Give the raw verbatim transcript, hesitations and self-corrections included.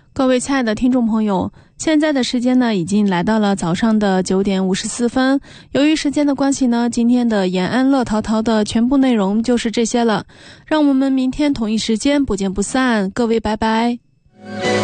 各位亲爱的听众朋友，现在的时间呢已经来到了早上的九点五十四分。由于时间的关系呢，今天的延安乐淘淘的全部内容就是这些了。让我们明天同一时间不见不散，各位拜拜。